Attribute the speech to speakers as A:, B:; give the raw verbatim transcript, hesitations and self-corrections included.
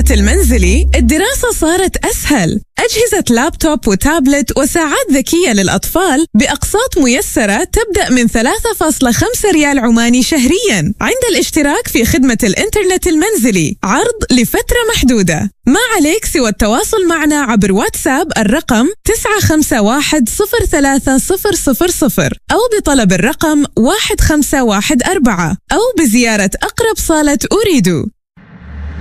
A: الإنترنت المنزلي الدراسة صارت أسهل. أجهزة لابتوب وتابلت وساعات ذكية للأطفال بأقساط ميسرة تبدأ من ثلاثة فاصلة خمسة ريال عماني شهرياً عند الاشتراك في خدمة الإنترنت المنزلي، عرض لفترة محدودة. ما عليك سوى التواصل معنا عبر واتساب الرقم تسعة خمسة واحد صفر ثلاثة صفر صفر صفر أو بطلب الرقم واحد خمسة واحد أربعة أو بزيارة أقرب صالة أريدو.